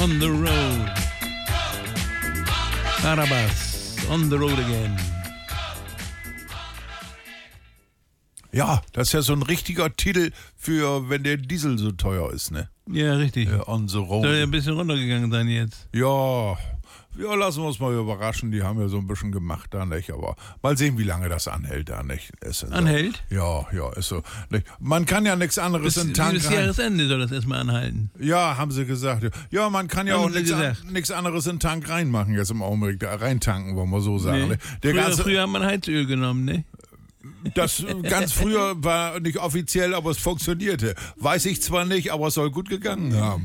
on the road. Carabas, on the road again. Ja, das ist ja so ein richtiger Titel für, wenn der Diesel so teuer ist, ne? Ja, richtig. On the road. Soll ja ein bisschen runtergegangen sein jetzt. Ja, lassen wir uns mal überraschen. Die haben ja so ein bisschen gemacht da, nicht? Aber mal sehen, wie lange das anhält da, nicht? Anhält? Ja, ist so. Nicht? Man kann ja nichts anderes in den Tank bis Jahresende soll das erstmal anhalten. Ja, haben sie gesagt. Ja, man kann ja auch nichts anderes in den Tank reinmachen jetzt im Augenblick. Da reintanken, wollen wir so sagen. Nee. Früher hat man Heizöl genommen, ne? Das ganz früher war nicht offiziell, aber es funktionierte. Weiß ich zwar nicht, aber es soll gut gegangen haben.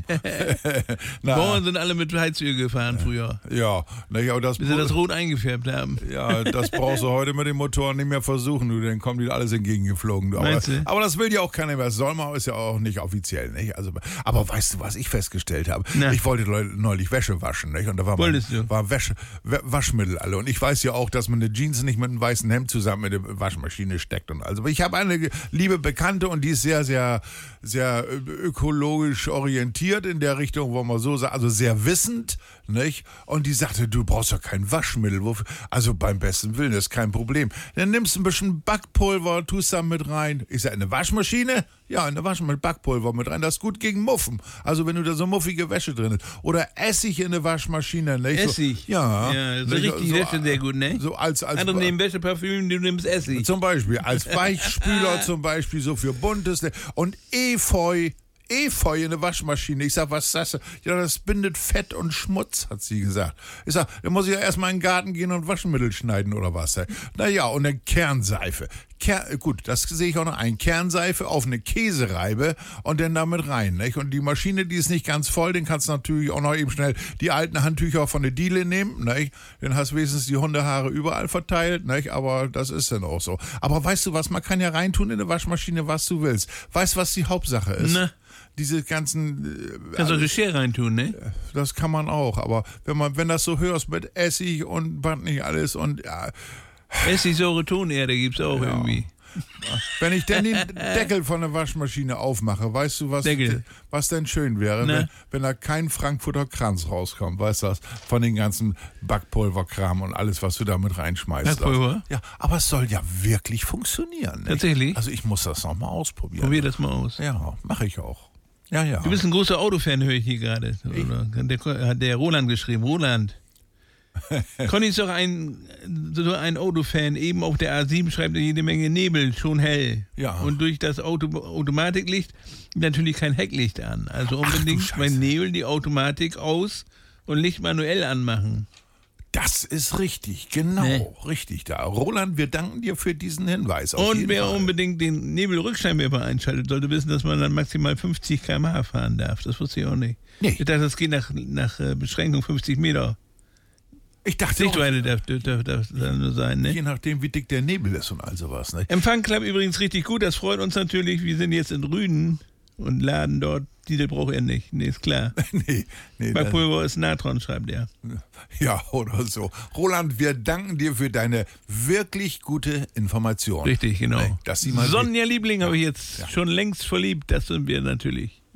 Bauern sind alle mit Heizöl gefahren früher. Ja, aber bis sie das rot eingefärbt haben. Ja, das brauchst du heute mit den Motoren nicht mehr versuchen. Dann kommen die alles entgegengeflogen. Aber das will ja auch keiner mehr. Soll man, ist ja auch nicht offiziell. Nicht? Also, aber weißt du, was ich festgestellt habe? Na. Ich wollte neulich Wäsche waschen. Nicht? Und da war Waschmittel alle. Und ich weiß ja auch, dass man eine Jeans nicht mit einem weißen Hemd zusammen mit der Waschmaschine steckt und also. Ich habe eine liebe Bekannte und die ist sehr, sehr, sehr ökologisch orientiert in der Richtung, wo man so sagt, also sehr wissend, nicht? Und die sagte, du brauchst doch kein Waschmittel. Wofür? Also beim besten Willen, das ist kein Problem. Dann nimmst du ein bisschen Backpulver, tust da mit rein. Ich sage, eine Waschmaschine? Ja, eine Waschmaschine mit Backpulver mit rein. Das ist gut gegen Muffen. Also wenn du da so muffige Wäsche drin hast. Oder Essig in eine Waschmaschine, nicht? Essig? So, ja. So richtig Wäsche sehr gut, ne? So als andere nehmen Wäscheparfüm, du nimmst Essig. Zum Beispiel, als Weichspüler zum Beispiel, so für Buntes. Und Efeu in eine Waschmaschine. Ich sag, was ist das? Ja, das bindet Fett und Schmutz, hat sie gesagt. Ich sag, da muss ich ja erstmal in den Garten gehen und Waschmittel schneiden oder was. Naja, und eine Kernseife. Gut, das sehe ich auch noch ein. Kernseife auf eine Käsereibe und dann damit rein. Nicht? Und die Maschine, die ist nicht ganz voll, den kannst du natürlich auch noch eben schnell die alten Handtücher von der Diele nehmen. Nicht? Dann hast du wenigstens die Hundehaare überall verteilt. Nicht? Aber das ist dann auch so. Aber weißt du was, man kann ja reintun in eine Waschmaschine, was du willst. Weißt du, was die Hauptsache ist? Na. Diese ganzen... Kannst du die Schere reintun, ne? Das kann man auch, aber wenn das so hörst mit Essig und was nicht alles und ja... Essigsäure, Tonerde gibt's auch irgendwie. Wenn ich denn den Deckel von der Waschmaschine aufmache, weißt du, was denn schön wäre, wenn da kein Frankfurter Kranz rauskommt, weißt du das, von den ganzen Backpulverkram und alles, was du da mit reinschmeißt. Backpulver? Ja, aber es soll ja wirklich funktionieren. Nicht? Tatsächlich? Also ich muss das nochmal ausprobieren. Probier das mal aus. Ja, mache ich auch. Ja. Du bist ein großer Autofan, höre ich hier gerade. Hat der Roland geschrieben. Roland. Conny ist doch ein Autofan. Eben auf der A7 schreibt er jede Menge Nebel, schon hell. Ja. Und durch das Automatiklicht natürlich kein Hecklicht an. Also unbedingt bei Nebel die Automatik aus und Licht manuell anmachen. Das ist richtig, genau, richtig da. Roland, wir danken dir für diesen Hinweis. Und wer unbedingt den Nebelrückscheinwerfer einschaltet, sollte wissen, dass man dann maximal 50 km/h fahren darf. Das wusste ich auch nicht. Nee. Ich dachte, das geht nach Beschränkung 50 Meter. Ich dachte Sichtweite darf nur sein, ne? Je nachdem, wie dick der Nebel ist und all sowas, ne? Empfang klappt übrigens richtig gut, das freut uns natürlich. Wir sind jetzt in Rüden und laden dort. Diesel braucht er nicht, nee, ist klar. nee. Backpulver ist Natron, schreibt er. Ja, oder so. Roland, wir danken dir für deine wirklich gute Information. Richtig, genau. Dass Sie mal Sonja Liebling habe ich jetzt schon längst verliebt, das sind wir natürlich.